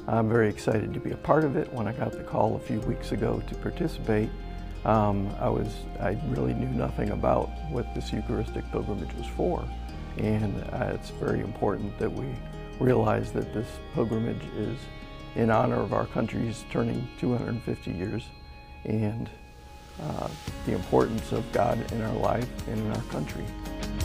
I'm very excited to be a part of it. When I got the call a few weeks ago to participate, I really knew nothing about what this Eucharistic pilgrimage was for. And it's very important that we realize that this pilgrimage is in honor of our country's turning 250 years and the importance of God in our life and in our country.